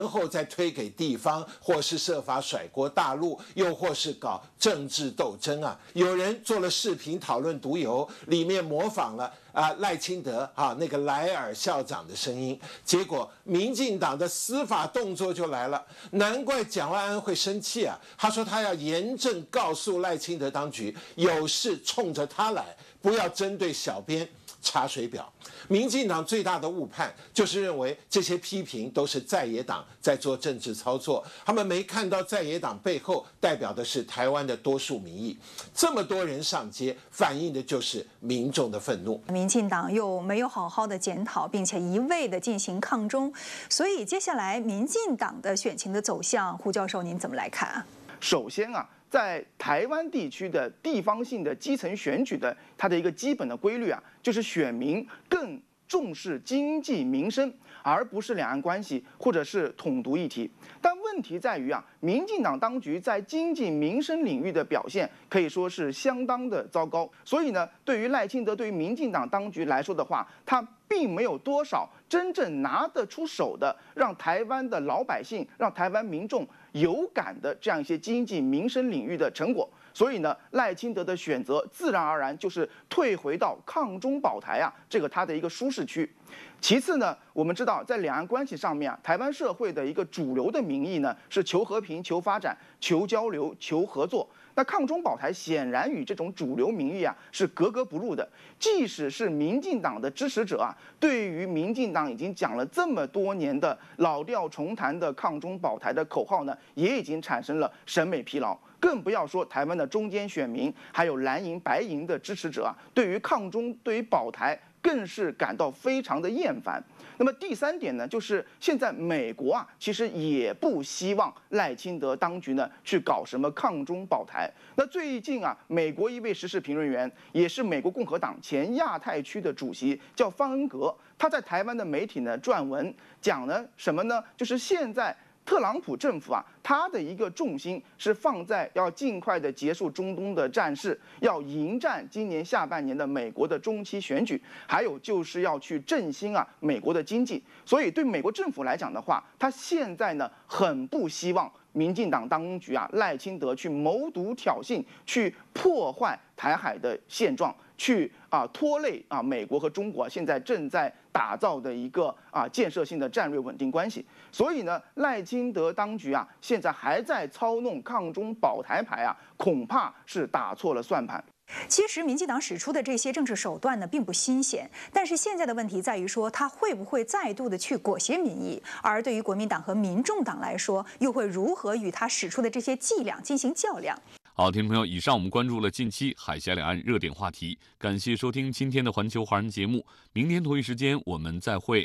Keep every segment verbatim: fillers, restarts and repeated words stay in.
然后再推给地方，或是设法甩锅大陆，又或是搞政治斗争啊。有人做了视频讨论毒油，里面模仿了啊赖清德啊那个莱尔校长的声音，结果民进党的司法动作就来了。难怪蒋万安会生气啊，他说他要严正告诉赖清德当局，有事冲着他来，不要针对小编查水表。民进党最大的误判就是认为这些批评都是在野党在做政治操作，他们没看到在野党背后代表的是台湾的多数民意。这么多人上街，反映的就是民众的愤怒。 民进党又没有好好的检讨，并且一味的进行抗中，所以接下来民进党的选情的走向，胡教授您怎么来看啊？ 首先啊。在台湾地区的地方性的基层选举的它的一个基本的规律啊，就是选民更重视经济民生，而不是两岸关系或者是统独议题。但问题在于啊，民进党当局在经济民生领域的表现可以说是相当的糟糕。所以呢，对于赖清德，对于民进党当局来说的话，他并没有多少真正拿得出手的，让台湾的老百姓、让台湾民众有感的这样一些经济民生领域的成果。所以呢，赖清德的选择自然而然就是退回到抗中保台啊，这个他的一个舒适区。其次呢，我们知道在两岸关系上面啊，台湾社会的一个主流的民意呢是求和平、求发展、求交流、求合作。那抗中保台显然与这种主流民意啊是格格不入的。即使是民进党的支持者啊，对于民进党已经讲了这么多年的老调重弹的抗中保台的口号呢，也已经产生了审美疲劳。更不要说台湾的中间选民，还有蓝营、白营的支持者啊，对于抗中、对于保台，更是感到非常的厌烦。那么第三点呢，就是现在美国啊，其实也不希望赖清德当局呢去搞什么抗中保台。那最近啊，美国一位时事评论员，也是美国共和党前亚太区的主席，叫方恩格，他在台湾的媒体呢撰文讲呢什么呢？就是现在特朗普政府啊，他的一个重心是放在要尽快的结束中东的战事，要迎战今年下半年的美国的中期选举，还有就是要去振兴啊美国的经济。所以对美国政府来讲的话，他现在呢很不希望民进党当局啊赖清德去谋独挑衅，去破坏台海的现状，去啊拖累啊美国和中国现在正在打造的一个啊建设性的战略稳定关系。所以呢，赖清德当局啊现在还在操弄抗中保台牌啊，恐怕是打错了算盘。 其实民进党使出的这些政治手段呢，并不新鲜，但是现在的问题在于说，他会不会再度的去裹挟民意？而对于国民党和民众党来说，又会如何与他使出的这些伎俩进行较量？ 好，听众朋友，以上我们关注了近期海峡两岸热点话题，感谢收听今天的环球华人节目，明天同一时间我们再会。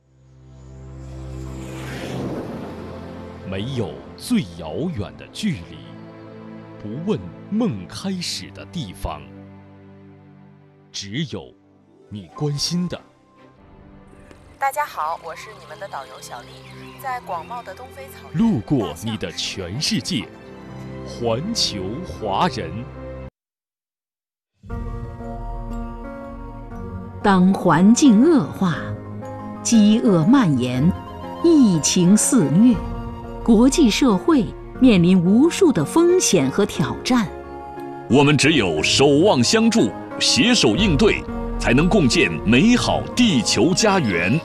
没有最遥远的距离，不问梦开始的地方，只有你关心的。 大家好，我是你们的导游小丽，在广袤的东非草原， 路过你的全世界，环球华人。 当环境恶化，饥饿蔓延，疫情肆虐，国际社会面临无数的风险和挑战， 我们只有守望相助，携手应对，才能共建美好地球家园。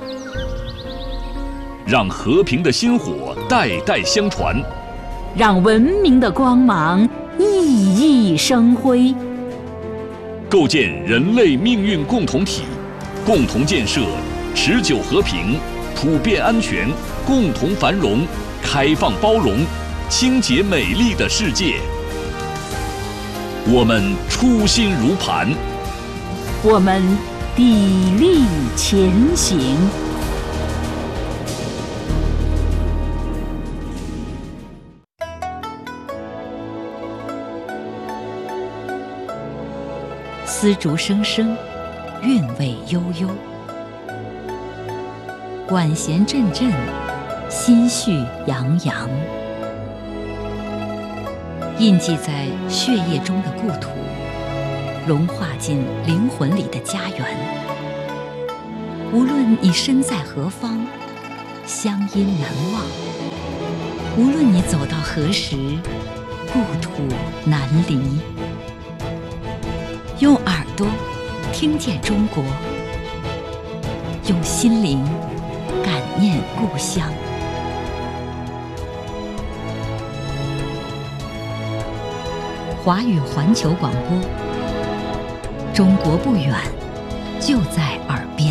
让和平的薪火代代相传， 让文明的光芒熠熠生辉， 构建人类命运共同体，共同建设持久和平、普遍安全、共同繁荣、开放包容、清洁美丽的世界。我们初心如磐， 我们砥砺前行。丝竹声声，韵味悠悠；管弦阵阵，心绪洋洋。印记在血液中的故土，融化进灵魂里的家园。无论你身在何方， 乡音难忘。无论你走到何时，故土难离。用耳朵听见中国，用心灵感念故乡。华语环球广播，中国不远，就在耳边。